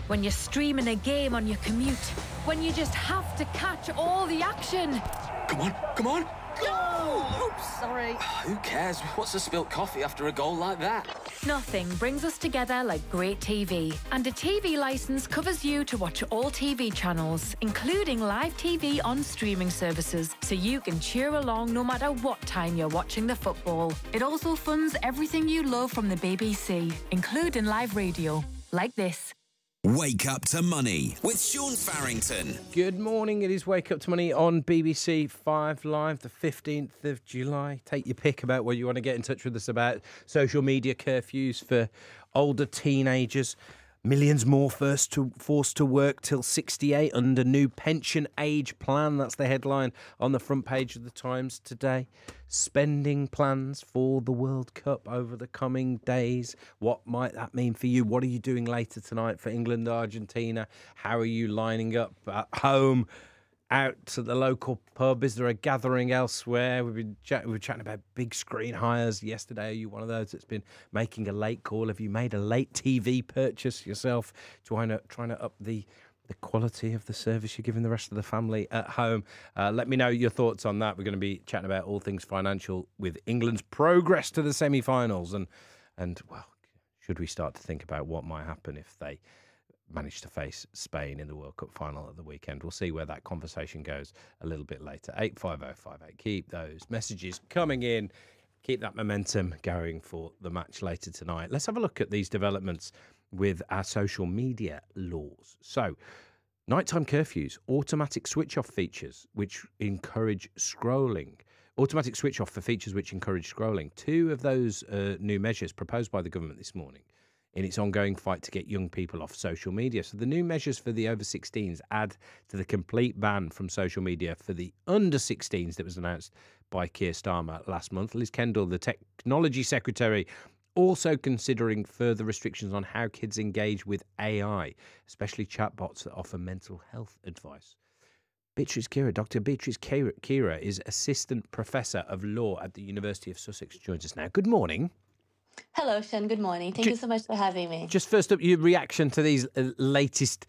when you're streaming a game on your commute, when you just have to catch all the action. Come on, goal! Oops, sorry. Who cares? What's a spilt coffee after a goal like that? Nothing brings us together like great TV. And a TV licence covers you to watch all TV channels, including live TV on streaming services, so you can cheer along no matter what time you're watching the football. It also funds everything you love from the BBC, including live radio, like this. Wake Up to Money with Sean Farrington. Good morning. It is Wake Up to Money on BBC 5 Live, the 15th of July. Take your pick about what you want to get in touch with us about. Social media curfews for older teenagers. Millions more forced to work till 68 under new pension age plan. That's the headline on the front page of the Times today. Spending plans for the World Cup over the coming days. What might that mean for you? What are you doing later tonight for England, Argentina? How are you lining up at home? Out to the local pub? Is there a gathering elsewhere? We were chatting about big screen hires yesterday. Are you one of those that's been making a late call? Have you made a late TV purchase yourself? Trying to up the quality of the service you're giving the rest of the family at home? Let me know your thoughts on that. We're going to be chatting about all things financial with England's progress to the semi-finals. And well, should we start to think about what might happen if they managed to face Spain in the World Cup final at the weekend? We'll see where that conversation goes a little bit later. 85058. Keep those messages coming in. Keep that momentum going for the match later tonight. Let's have a look at these developments with our social media laws. So, nighttime curfews, automatic switch-off features which encourage scrolling. Automatic switch-off for features which encourage scrolling. Two of those new measures proposed by the government this morning in its ongoing fight to get young people off social media. So the new measures for the over-16s add to the complete ban from social media for the under-16s that was announced by Keir Starmer last month. Liz Kendall, the Technology Secretary, also considering further restrictions on how kids engage with AI, especially chatbots that offer mental health advice. Dr. Beatrice Kira is Assistant Professor of Law at the University of Sussex, joins us now. Good morning. Hello, Sean. Good morning. Thank you so much for having me. Just first up, your reaction to these latest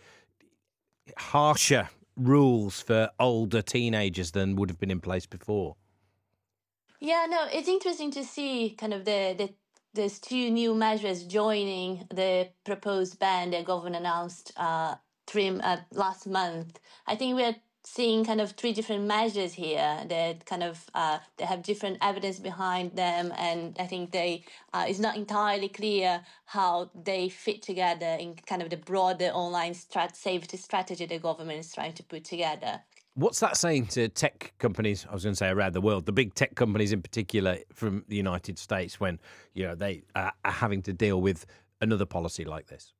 harsher rules for older teenagers than would have been in place before. Yeah, no, it's interesting to see kind of there's two new measures joining the proposed ban the government announced last month. I think we're seeing kind of three different measures here that kind of they have different evidence behind them, and I think it's not entirely clear how they fit together in kind of the broader online safety strategy the government is trying to put together. What's that saying to tech companies, I was going to say around the world, the big tech companies in particular from the United States, when they are having to deal with another policy like this?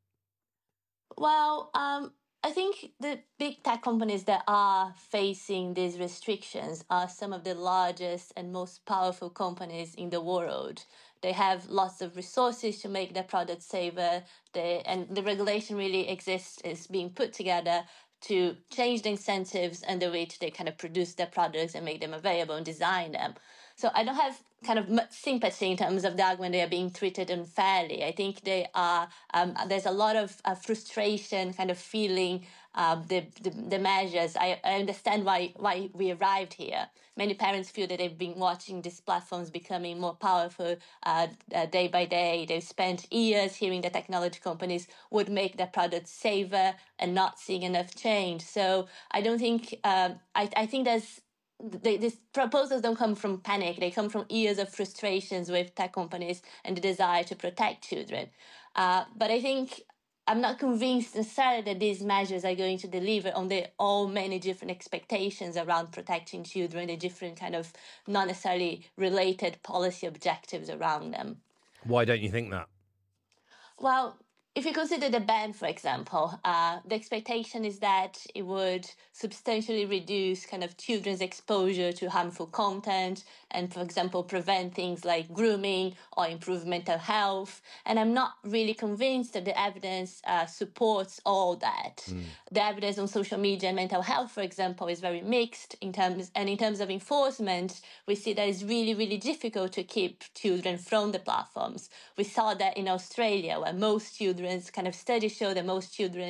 Well, I think the big tech companies that are facing these restrictions are some of the largest and most powerful companies in the world. They have lots of resources to make their products safer, and the regulation really exists, is being put together to change the incentives under which they kind of produce their products and make them available and design them. So I don't have kind of much sympathy in terms of the argument they are being treated unfairly. I think they are. There's a lot of frustration, kind of feeling the measures. I understand why we arrived here. Many parents feel that they've been watching these platforms becoming more powerful day by day. They've spent years hearing that technology companies would make their products safer and not seeing enough change. So I don't think. I think these proposals don't come from panic. They come from years of frustrations with tech companies and the desire to protect children. But I think I'm not convinced necessarily that these measures are going to deliver on all many different expectations around protecting children, the different kind of not necessarily related policy objectives around them. Why don't you think that? Well, if you consider the ban, for example, the expectation is that it would substantially reduce kind of children's exposure to harmful content and, for example, prevent things like grooming or improve mental health. And I'm not really convinced that the evidence supports all that. The evidence on social media and mental health, for example, is very mixed in terms of enforcement. We see that it's really, really difficult to keep children from the platforms. We saw that in Australia, where most children, kind of studies show that most children